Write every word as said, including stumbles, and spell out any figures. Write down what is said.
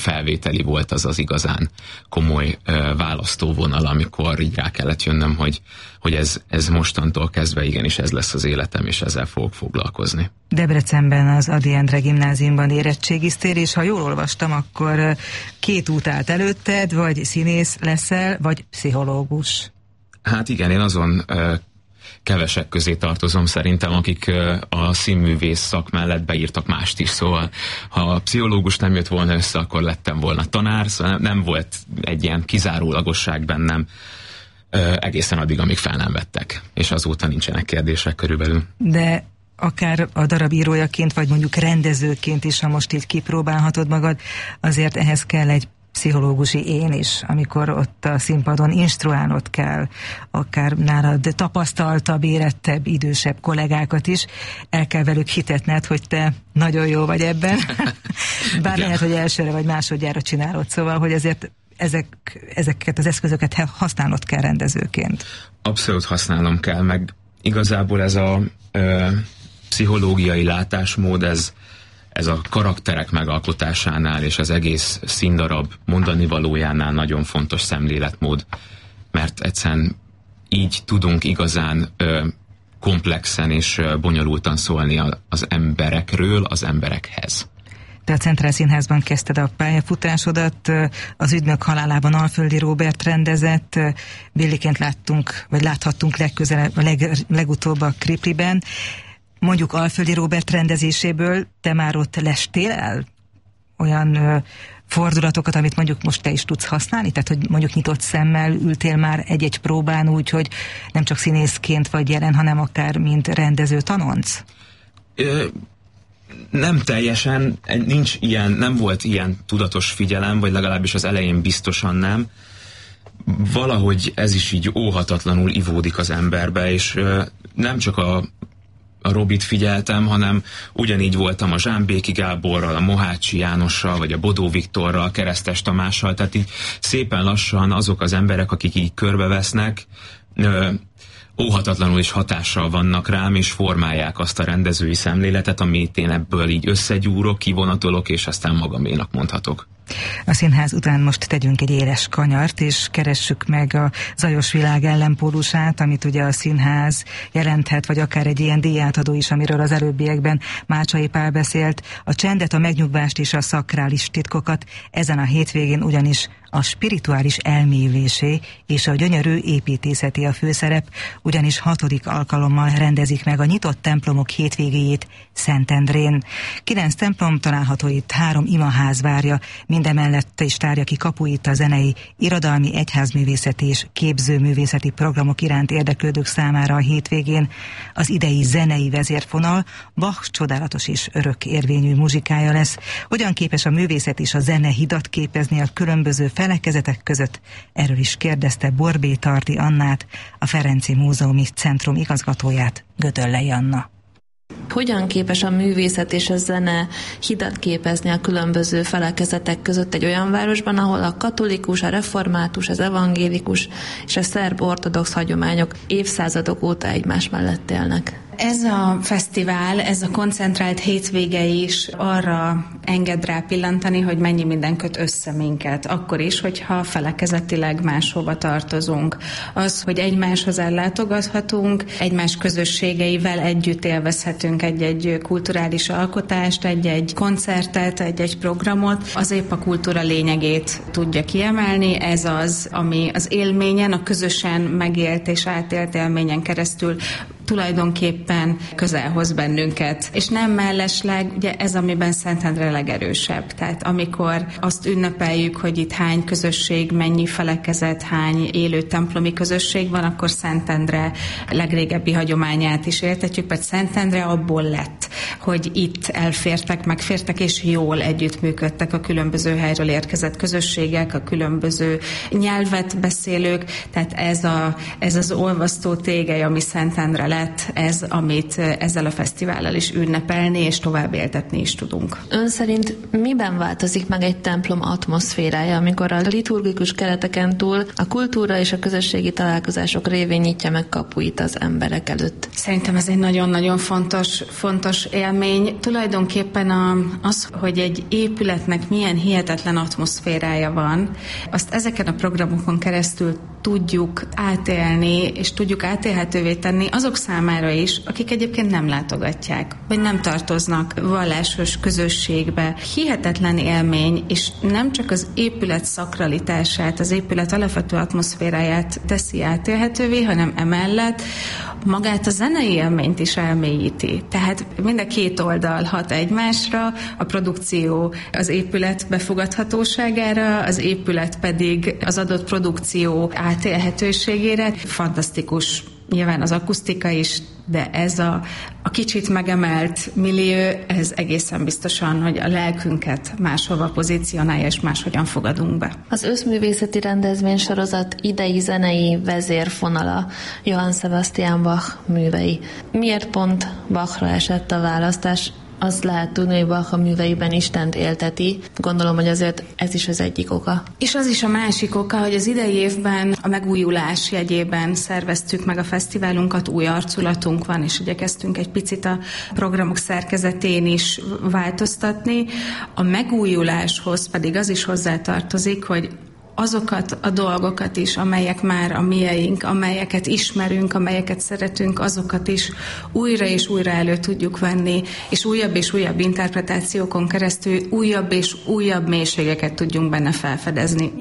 felvételi volt az az igazán komoly ö, választóvonal, amikor így rá kellett jönnöm, hogy, hogy ez, ez mostantól kezdve igenis ez lesz az életem, és ezzel fogok foglalkozni. Debrecenben az Ady Endre gimnáziumban érettségiztél, és ha jól olvastam, akkor két út állt előtted, vagy színész leszel, vagy pszichológus. Hát igen, én azon ö, kevesek közé tartozom szerintem, akik ö, a színművész szak mellett beírtak mást is, szóval ha a pszichológus nem jött volna össze, akkor lettem volna tanár, szóval nem volt egy ilyen kizárólagosság bennem ö, egészen addig, amíg fel nem vettek, és azóta nincsenek kérdések körülbelül. De akár a darab írójaként, vagy mondjuk rendezőként is, ha most így kipróbálhatod magad, azért ehhez kell egy pszichológusi én is, amikor ott a színpadon instruálnod kell, akár nálad tapasztaltabb, érettebb, idősebb kollégákat is, el kell velük hitetned, hogy te nagyon jó vagy ebben, bár lehet, hogy elsőre vagy másodjára csinálod, szóval, hogy ezért ezek, ezeket az eszközöket használnod kell rendezőként. Abszolút használnom kell, meg igazából ez a ö, pszichológiai látásmód, ez ez a karakterek megalkotásánál és az egész színdarab mondani valójánál nagyon fontos szemléletmód, mert egyszerűen így tudunk igazán ö, komplexen és ö, bonyolultan szólni a, az emberekről az emberekhez. Te a Centrál Színházban kezdted a pályafutásodat, az Ügynök halálában Alföldi Róbert rendezett, Billiként láttunk, vagy láthattunk legközelebb, leg, legutóbb a Kripliben. Mondjuk Alföldi Róbert rendezéséből te már ott lestél el olyan ö, fordulatokat, amit mondjuk most te is tudsz használni? Tehát, hogy mondjuk nyitott szemmel ültél már egy-egy próbán úgy, hogy nem csak színészként vagy jelen, hanem akár mint rendező tanonc? Ö, nem teljesen, nincs ilyen, nem volt ilyen tudatos figyelem, vagy legalábbis az elején biztosan nem. Valahogy ez is így óhatatlanul ivódik az emberbe, és ö, nem csak a a Robit figyeltem, hanem ugyanígy voltam a Zsámbéki Gáborral, a Mohácsi Jánossal, vagy a Bodó Viktorral, Keresztes Tamással, tehát így szépen lassan azok az emberek, akik így körbevesznek, ö, óhatatlanul is hatással vannak rám, és formálják azt a rendezői szemléletet, amit én ebből így összegyúrok, kivonatolok, és aztán magaménak mondhatok. A színház után most tegyünk egy éles kanyart, és keressük meg a zajos világ ellenpólusát, amit ugye a színház jelenthet, vagy akár egy ilyen díjátadó is, amiről az előbbiekben Mácsai Pál beszélt. A csendet, a megnyugvást és a szakrális titkokat ezen a hétvégén ugyanis a spirituális elmélyülésé és a gyönyörű építészeti a főszerep, ugyanis hatodik alkalommal rendezik meg a nyitott templomok hétvégéjét Szentendrén. Kilenc templom található itt, három imaház várja, mindemellett is tárja ki kapuit a zenei, irodalmi, egyházművészeti és képzőművészeti programok iránt érdeklődők számára a hétvégén. Az idei zenei vezérfonal Bach csodálatos és örök érvényű muzsikája lesz. Hogyan képes a művészet és a zene hidat képezni a különböző felekezetek között? Erről is kérdezte Borbély Tardi Annát, a Ferenci Múzeumi Centrum igazgatóját, Gödöllei Anna. Hogyan képes a művészet és a zene hidat képezni a különböző felekezetek között egy olyan városban, ahol a katolikus, a református, az evangélikus és a szerb ortodox hagyományok évszázadok óta egymás mellett élnek? Ez a fesztivál, ez a koncentrált hétvége is arra enged rá pillantani, hogy mennyi minden köt össze minket. Akkor is, hogyha felekezetileg máshova tartozunk. Az, hogy egymáshoz ellátogathatunk, egymás közösségeivel együtt élvezhetünk egy-egy kulturális alkotást, egy-egy koncertet, egy-egy programot, az épp a kultúra lényegét tudja kiemelni. Ez az, ami az élményen, a közösen megélt és átélt élményen keresztül tulajdonképpen közel hoz bennünket. És nem mellesleg, ugye ez, amiben Szentendre legerősebb. Tehát amikor azt ünnepeljük, hogy itt hány közösség, mennyi felekezet, hány élő templomi közösség van, akkor Szentendre legrégebbi hagyományát is éltetjük, mert Szentendre abból lett, hogy itt elfértek, megfértek, és jól együttműködtek a különböző helyről érkezett közösségek, a különböző nyelvet beszélők, tehát ez, a, ez az olvasztó tégely, ami Szentendre lett, ez, amit ezzel a fesztivállal is ünnepelni és tovább éltetni is tudunk. Ön szerint miben változik meg egy templom atmoszférája, amikor a liturgikus kereteken túl a kultúra és a közösségi találkozások révén nyitja meg kapuit az emberek előtt? Szerintem ez egy nagyon-nagyon fontos, fontos élmény tulajdonképpen a, az, hogy egy épületnek milyen hihetetlen atmoszférája van, azt ezeken a programokon keresztül tudjuk átélni, és tudjuk átélhetővé tenni azok számára is, akik egyébként nem látogatják, vagy nem tartoznak vallásos közösségbe. Hihetetlen élmény, és nem csak az épület szakralitását, az épület alapvető atmoszféráját teszi átélhetővé, hanem emellett magát a zenei élményt is elmélyíti. Tehát mind a két oldal hat egymásra, a produkció az épület befogadhatóságára, az épület pedig az adott produkció átélhetőségére. Fantasztikus nyilván az akusztika is, de ez a, a kicsit megemelt millió, ez egészen biztosan, hogy a lelkünket máshova pozícionálja, és máshogyan fogadunk be. Az összművészeti rendezvénysorozat idei zenei vezérfonala Johann Sebastian Bach művei. Miért pont Bachra esett a választás? Azt lehet tudni, hogy Bach a műveiben Istent élteti. Gondolom, hogy azért ez is az egyik oka. És az is a másik oka, hogy az idei évben a megújulás jegyében szerveztük meg a fesztiválunkat, új arculatunk van, és igyekeztünk egy picit a programok szerkezetén is változtatni. A megújuláshoz pedig az is hozzátartozik, hogy azokat a dolgokat is, amelyek már a mieink, amelyeket ismerünk, amelyeket szeretünk, azokat is újra és újra elő tudjuk venni, és újabb és újabb interpretációkon keresztül újabb és újabb mélységeket tudjunk benne felfedezni.